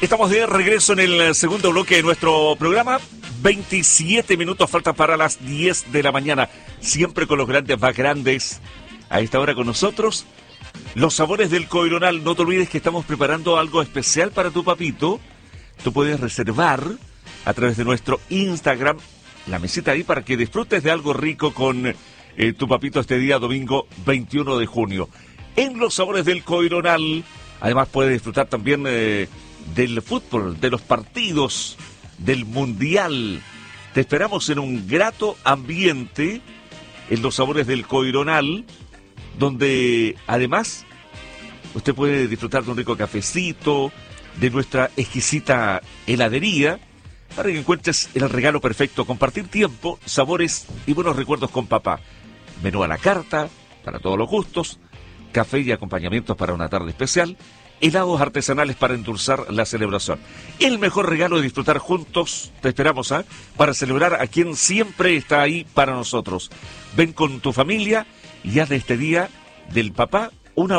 Estamos de regreso en el segundo bloque de nuestro programa. 27 minutos faltan para las 10 de la mañana. Siempre con los grandes más grandes. A esta hora con nosotros, los sabores del Coironal. No te olvides que estamos preparando algo especial para tu papito. Tú puedes reservar a través de nuestro Instagram la mesita ahí para que disfrutes de algo rico con tu papito este día domingo 21 de junio. En los sabores del Coironal, además puedes disfrutar también del fútbol, de los partidos, del mundial. Te esperamos en un grato ambiente en los sabores del Coironal, donde además usted puede disfrutar de un rico cafecito, de nuestra exquisita heladería, para que encuentres el regalo perfecto, compartir tiempo, sabores y buenos recuerdos con papá. Menú a la carta, para todos los gustos, café y acompañamientos para una tarde especial, helados artesanales para endulzar la celebración. El mejor regalo es disfrutar juntos. Te esperamos para celebrar a quien siempre está ahí para nosotros. Ven con tu familia y haz de este día del papá